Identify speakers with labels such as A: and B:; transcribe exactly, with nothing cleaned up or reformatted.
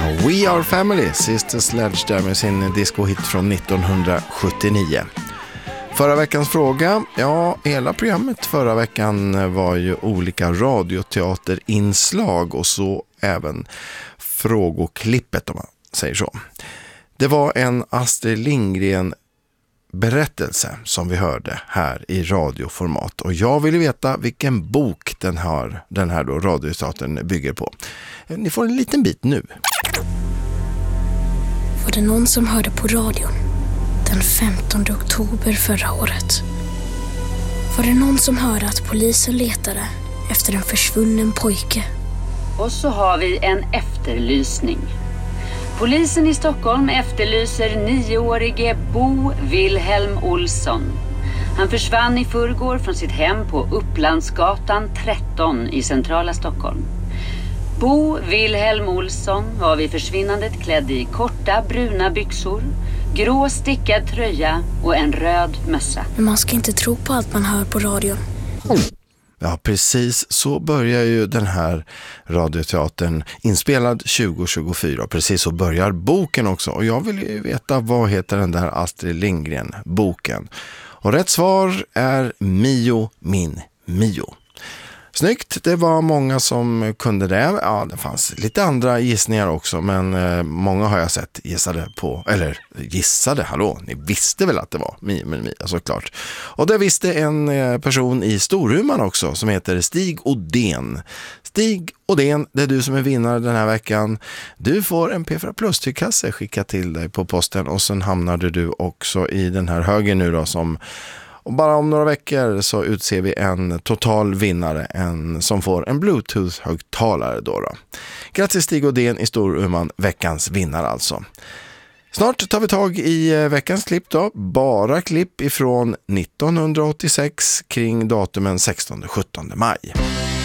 A: We Are Family, Sister Sledge där med sin disco-hit från nittonhundrasjuttionio. Förra veckans fråga, ja, hela programmet förra veckan var ju olika radioteaterinslag och så även frågoklippet om man säger så. Det var en Astrid Lindgren berättelse som vi hörde här i radioformat och jag ville veta vilken bok den här, den här då radioteatern bygger på. Ni får en liten bit nu.
B: Var det någon som hörde på radion den femtonde oktober förra året? Var det någon som hörde att polisen letade efter en försvunnen pojke?
C: Och så har vi en efterlysning. Polisen i Stockholm efterlyser nioårige Bo Wilhelm Olsson. Han försvann i förrgår från sitt hem på Upplandsgatan tretton i centrala Stockholm. Bo Wilhelm Olsson var vid försvinnandet klädd i korta bruna byxor, grå stickad tröja och en röd mössa.
B: Men man ska inte tro på allt man hör på radion.
A: Ja, precis så börjar ju den här radioteatern inspelad tjugo tjugofyra. Precis så börjar boken också. Och jag vill ju veta, vad heter den där Astrid Lindgren-boken? Och rätt svar är Mio, min Mio. Snyggt, det var många som kunde det. Ja, det fanns lite andra gissningar också, men eh, många har jag sett gissade på, eller gissade, hallå, ni visste väl att det var Mio min Mio, såklart. Och det visste en eh, person i Storuman också som heter Stig Odén. Stig Odén, det är du som är vinnare den här veckan. Du får en P fyra Plus-kasse skickat till dig på posten och sen hamnade du också i den här högen nu då som... Och bara om några veckor så utser vi en total vinnare en, som får en Bluetooth-högtalare då, då. Grattis Stig Odén i Storuman, veckans vinnare alltså. Snart tar vi tag i veckans klipp då. Bara klipp ifrån nittonhundraåttiosex kring datumen sextonde sjuttonde maj.